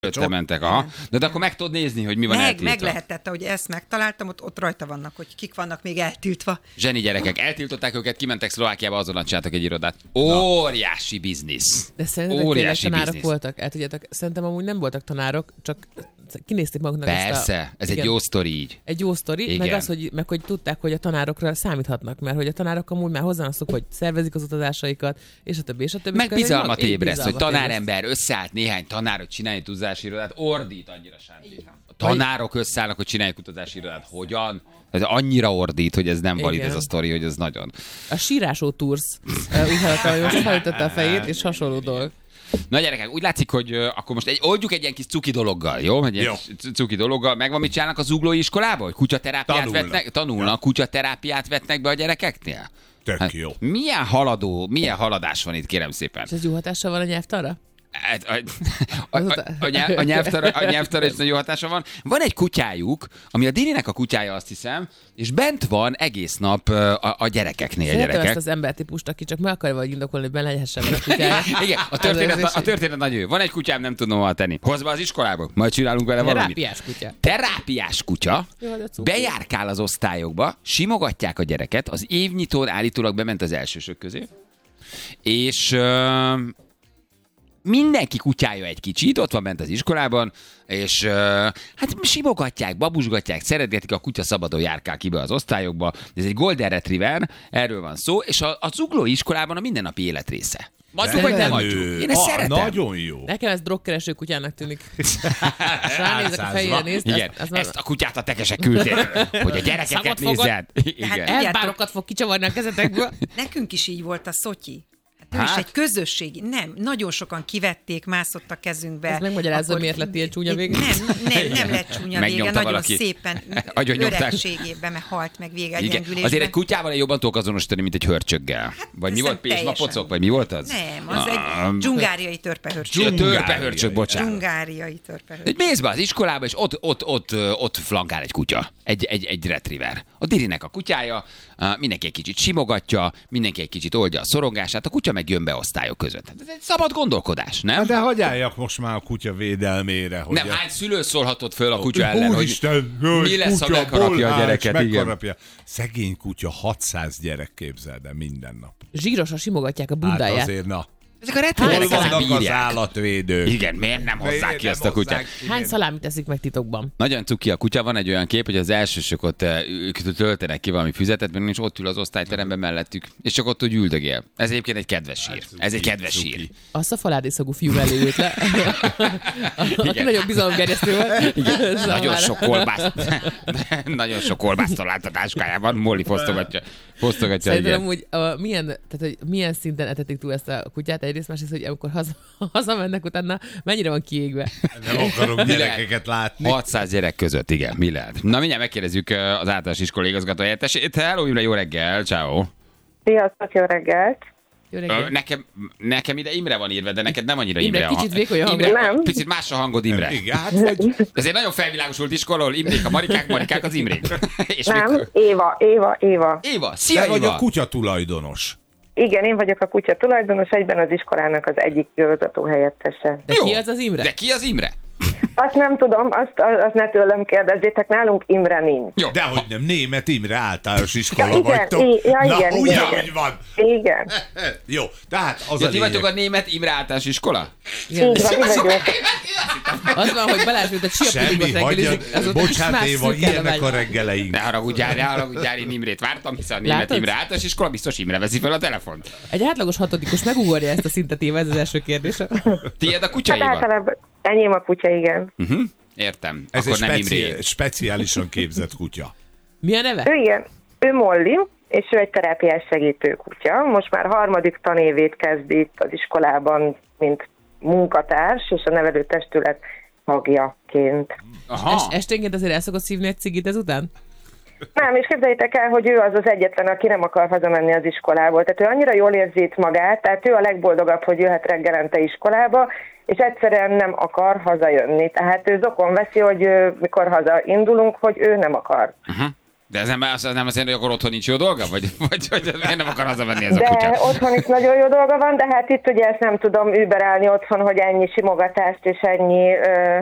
mentek, aha. De akkor meg tudod nézni, hogy mi van eltiltva. Meg lehetett, ahogy ezt megtaláltam, ott rajta vannak, hogy kik vannak még eltiltva. Zseni gyerekek, eltiltották őket, kimentek Szlovákiába, azonnal csináltak egy irodát. Óriási biznisz. De szerintetek tényleg tanárok voltak? Tudjátok, szerintem amúgy nem voltak tanárok, csak kinézték maguknak Persze, ez egy jó sztori így. Egy jó sztori, meg az, hogy tudták, hogy a tanárokra számíthatnak, mert hogy a tanárok amúgy már hozzászok, hogy szervezik az utazásaikat, és a többi, és a többi. Meg bizalmat ébreszt, hogy tanárember összeállt néhány tanárot csinálni tudási irodát, ordít annyira Sánti. A tanárok összeállnak, hogy csinálják utazási irodát. Hogyan? Ez annyira ordít, hogy ez nem valid ez a sztori, hogy ez nagyon. A Sírásó Tours úgy hallottam, hogy most felütötte a fejét, és hasonló dolog. Na gyerekek, úgy látszik, hogy akkor most oldjuk egy ilyen kis cuki dologgal, jó? Egy ilyen cuki dologgal. Megvan, mit csinálnak a zuglói iskolában? Hogy kutyaterápiát tanulnak, kutyaterápiát vetnek be a gyerekeknél? Tök jó. Milyen haladás van itt, kérem szépen? És ez jó hatással van a nyelvtanra? A nyelvtanra is nagyon hatása van. Van egy kutyájuk, ami a Dininek a kutyája, azt hiszem, és bent van egész nap a gyerekeknél. Szeretem ezt az embertípust, aki csak meg akarja vagy indokolni, hogy belehessen a kutyája. Igen, a történet nagyon jó. Van egy kutyám, nem tudom hova tenni. Hozd be az iskolába, majd csinálunk vele valamit. Terápiás kutya. Bejárkál az osztályokba, simogatják a gyereket, az évnyitón állítólag bement az elsősök közé, és mindenki kutyája egy kicsit, ott van bent az iskolában, és hát simogatják, babusgatják, szeretgetik, a kutya szabadon járkál ki be az osztályokba. Ez egy Golden Retriever, erről van szó, és a zuglói iskolában a mindennapi élet része. Adjuk, vagy nem adjuk. Én ezt szeretem. Nagyon jó. Nekem ez drogkereső kutyának tűnik. Ránézek a fejére, nézd. Igen, ezt a kutyát a tekesek küldték, hogy a gyerekeket nézed. Elbárokat fog kicsavarni a kezetekből. Nekünk is így volt a Szotyi. Ő is egy közösségi. Nem, nagyon sokan kivették, mászott a kezünkbe. Ez megmagyarázza, miért lett ilyen csúnya vége? Nem lett csúnya vége, nagyon szépen öregségében, mert halt meg vége a gyengülésben. Azért egy kutyával jobban tudok azonosítani, mint egy hörcsöggel. Hát, vagy mi volt, pénzmapocok, vagy mi volt az? Nem, az egy dzsungáriai törpehörcsög. Törpehörcsög, bocsánat. Dzsungáriai törpehörcsög. Mész be az iskolába, és ott flankál egy kutya. Egy retriever. A Dirinek a kutyája, mindenki egy kicsit simogatja, mindenki egy kicsit oldja a szorongását, a kutya meg jön be osztályok között. Ez egy szabad gondolkodás, nem? De hogy álljak most már a kutya védelmére? Hogy nem, hány szülő szólhatott föl a kutya ellen, Úristen, mi lesz, ha megharapja a gyereket? Megharapja. Szegény kutya, 600 gyerek képzeld el minden nap. Zsírosan simogatják a bundáját. Hát azért, na. Ezek a retrieverek vannak az állatvédők. Igen, miért nem hozzák ki azt a kutyát? Hány szalámit eszik meg titokban? Nagyon cuki a kutya, van egy olyan kép, hogy az elsősök ott töltenek ki valami füzetet, és ott ül az osztályteremben mellettük, és csak ott úgy üldögél. Ez egyébként egy kedves sír. Ez egy kedves sír. Azt a faládészagú fiú mellé ült le. Aki nagyon bizalomgerjesztő volt. Nagyon sok kolbászt talált a táskájában, Molly fosztogatja. Szerintem amúgy milyen szinten etetik túl ezt a kutyát, egyrészt, másrészt, hogy amikor hazamennek utána, mennyire van kiégve. Nem akarok gyerekeket látni. 600 gyerek között, igen, mi lehet? Na, mindjárt megkérdezzük az általános iskola igazgató helyettesét. Hello, Imre, jó reggel, ciao. Sziasztok, jó reggelt. Nekem ide Imre van írva, de neked nem annyira Imre. Kicsit vékony a hangod. Nem. Picit más a hangod, Imre. Igen, hát vagy... Ez egy nagyon felvilágosult iskola, ahol Imrék a Marikák az Imrék. És nem, Éva. Szia, Éva. Vagy a kutya tulajdonos. Igen, én vagyok a kutya tulajdonos, egyben az iskolának az egyik igazgató helyettese. De ki az Imre? De ki az Imre? Azt nem tudom, azt ne tőlem kérdezzétek, nálunk Imre nincs. Jó. Dehogy nem, Német Imre általános iskola igen, vagytok. igen, ugyanúgy van. Igen. Jó, tehát az ja, a ti vagytok a Német Imre általános iskola? Igen. Az van, hogy Balázs, mint a semmi, hagyjad, bocsánat Éva, ilyenek a reggeleink. Ne haragudjál, én Imrét vártam, hiszen a Német Imre általános iskola biztos Imre veszi fel a telefont. Egy átlagos hatodikos megugorja ezt a szintet, Éva, ez az első kérdés. Tiéd a kutya, Éva? Általában enyém a kutya, igen. Értem. Ez akkor egy speciálisan képzett kutya. Mi a neve? Ő Molly, és ő egy terápiás segítő kutya. Most már 3. tanévét kezdi itt az iskolában, mint munkatárs, és a nevelőtestület tagjaként. Esténként azért el szokott szívni egy cigit ezután? Nem, és képzeljétek el, hogy ő az egyetlen, aki nem akar hazamenni az iskolából. Tehát ő annyira jól érzi itt magát, tehát ő a legboldogabb, hogy jöhet reggelente iskolába, és egyszerűen nem akar hazajönni. Tehát ő zokon veszi, hogy mikor hazaindulunk, hogy ő nem akar. De ez nem azt jelenti, hogy akkor otthon nincs jó dolga? Vagy miért nem akar hazamenni ez a kutya? De otthon is nagyon jó dolga van, de hát itt ugye ezt nem tudom überelni otthon, hogy ennyi simogatást és ennyi